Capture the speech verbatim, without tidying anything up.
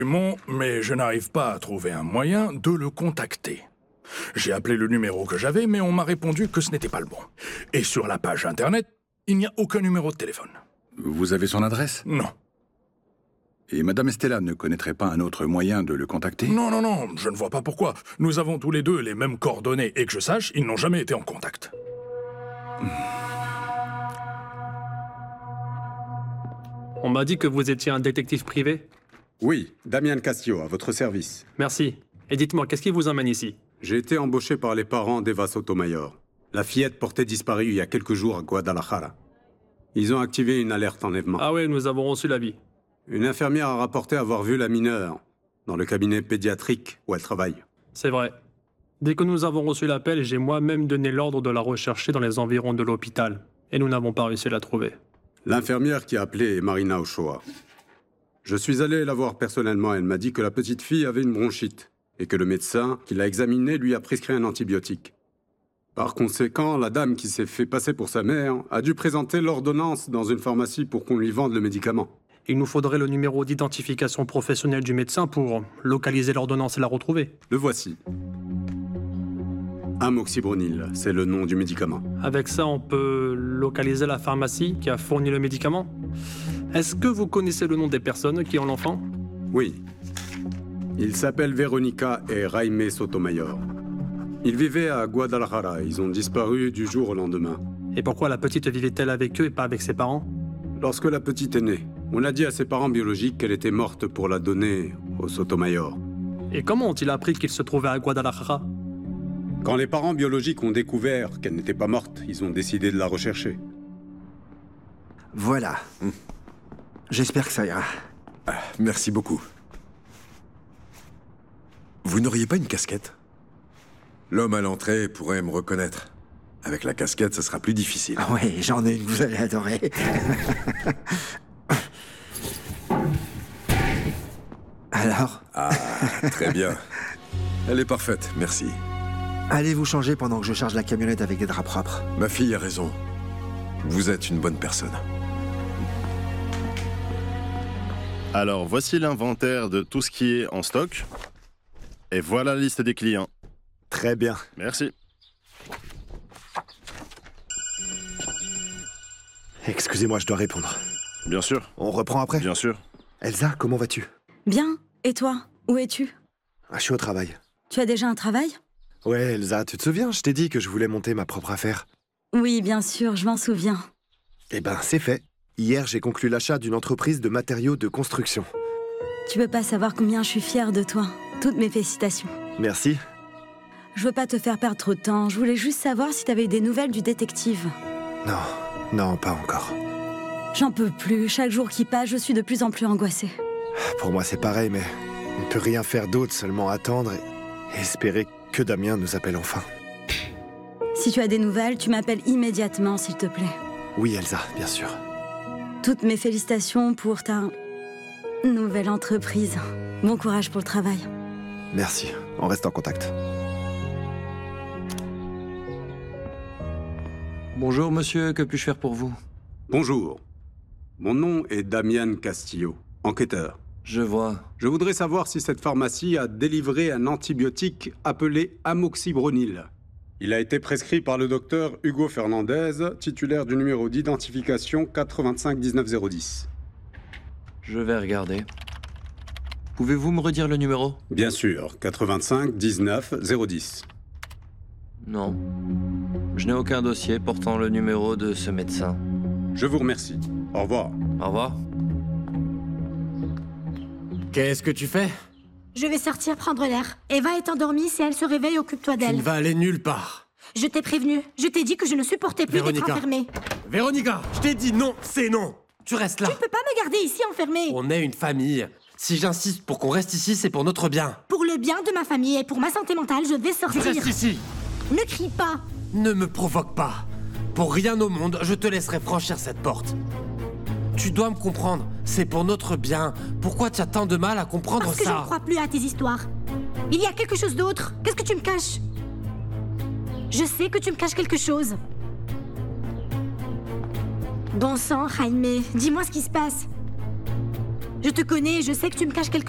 Mon, mais je n'arrive pas à trouver un moyen de le contacter. J'ai appelé le numéro que j'avais, mais on m'a répondu que ce n'était pas le bon. Et sur la page internet, il n'y a aucun numéro de téléphone. Vous avez son adresse? Non. Et Madame Estella ne connaîtrait pas un autre moyen de le contacter? Non, non, non, je ne vois pas pourquoi. Nous avons tous les deux les mêmes coordonnées, et que je sache, ils n'ont jamais été en contact. On m'a dit que vous étiez un détective privé. Oui, Damien Castillo, à votre service. Merci. Et dites-moi, qu'est-ce qui vous emmène ici? J'ai été embauché par les parents d'Eva Sotomayor. La fillette portée disparue il y a quelques jours à Guadalajara. Ils ont activé une alerte enlèvement. Ah oui, nous avons reçu l'avis. Une infirmière a rapporté avoir vu la mineure dans le cabinet pédiatrique où elle travaille. C'est vrai. Dès que nous avons reçu l'appel, j'ai moi-même donné l'ordre de la rechercher dans les environs de l'hôpital. Et nous n'avons pas réussi à la trouver. L'infirmière qui a appelé est Marina Ochoa. Je suis allé la voir personnellement. Elle m'a dit que la petite fille avait une bronchite et que le médecin qui l'a examinée lui a prescrit un antibiotique. Par conséquent, la dame qui s'est fait passer pour sa mère a dû présenter l'ordonnance dans une pharmacie pour qu'on lui vende le médicament. Il nous faudrait le numéro d'identification professionnelle du médecin pour localiser l'ordonnance et la retrouver. Le voici. Amoxibronil, c'est le nom du médicament. Avec ça, on peut localiser la pharmacie qui a fourni le médicament. Est-ce que vous connaissez le nom des personnes qui ont l'enfant? Oui. Ils s'appellent Veronica et Jaime Sotomayor. Ils vivaient à Guadalajara. Ils ont disparu du jour au lendemain. Et pourquoi la petite vivait-elle avec eux et pas avec ses parents? Lorsque la petite est née, on a dit à ses parents biologiques qu'elle était morte pour la donner aux Sotomayor. Et comment ont-ils appris qu'ils se trouvaient à Guadalajara? Quand les parents biologiques ont découvert qu'elle n'était pas morte, ils ont décidé de la rechercher. Voilà. J'espère que ça ira. Ah, merci beaucoup. Vous n'auriez pas une casquette? L'homme à l'entrée pourrait me reconnaître. Avec la casquette, ce sera plus difficile. Ah ouais, j'en ai une, vous allez adorer. Alors? Ah, très bien. Elle est parfaite, merci. Allez vous changer pendant que je charge la camionnette avec des draps propres. Ma fille a raison. Vous êtes une bonne personne. Alors, voici l'inventaire de tout ce qui est en stock. Et voilà la liste des clients. Très bien. Merci. Excusez-moi, je dois répondre. Bien sûr. On reprend après? Bien sûr. Elsa, comment vas-tu? Bien. Et toi? Où es-tu? Ah, je suis au travail. Tu as déjà un travail? Ouais, Elsa, tu te souviens, je t'ai dit que je voulais monter ma propre affaire. Oui, bien sûr, je m'en souviens. Eh ben, c'est fait. Hier, j'ai conclu l'achat d'une entreprise de matériaux de construction. Tu peux pas savoir combien je suis fière de toi. Toutes mes félicitations. Merci. Je veux pas te faire perdre trop de temps. Je voulais juste savoir si t'avais eu des nouvelles du détective. Non, non, pas encore. J'en peux plus. Chaque jour qui passe, je suis de plus en plus angoissée. Pour moi, c'est pareil, mais on ne peut rien faire d'autre, seulement attendre et, et espérer que Damien nous appelle enfin. Si tu as des nouvelles, tu m'appelles immédiatement, s'il te plaît. Oui, Elsa, bien sûr. Toutes mes félicitations pour ta nouvelle entreprise. Bon courage pour le travail. Merci, on reste en contact. Bonjour monsieur, que puis-je faire pour vous? Bonjour. Mon nom est Damien Castillo, enquêteur. Je vois. Je voudrais savoir si cette pharmacie a délivré un antibiotique appelé amoxibronil. Il a été prescrit par le docteur Hugo Fernandez, titulaire du numéro d'identification quatre-vingt-cinq dix-neuf zéro dix. Je vais regarder. Pouvez-vous me redire le numéro? Bien sûr, quatre-vingt-cinq dix-neuf zéro dix. Non. Je n'ai aucun dossier portant le numéro de ce médecin. Je vous remercie. Au revoir. Au revoir. Qu'est-ce que tu fais? Je vais sortir prendre l'air. Eva est endormie, si elle se réveille, occupe-toi d'elle. Tu ne vas aller nulle part. Je t'ai prévenu. Je t'ai dit que je ne supportais plus d'être enfermée. Véronica, je t'ai dit non, c'est non. Tu restes là. Tu ne peux pas me garder ici enfermée. On est une famille. Si j'insiste pour qu'on reste ici, c'est pour notre bien. Pour le bien de ma famille et pour ma santé mentale, je vais sortir. Tu restes ici. Ne crie pas. Ne me provoque pas. Pour rien au monde, je te laisserai franchir cette porte. Tu dois me comprendre, c'est pour notre bien. Pourquoi tu as tant de mal à comprendre Parce ça? Parce que je ne crois plus à tes histoires. Il y a quelque chose d'autre. Qu'est-ce que tu me caches? Je sais que tu me caches quelque chose. Bon sang, Jaime, dis-moi ce qui se passe. Je te connais et je sais que tu me caches quelque chose.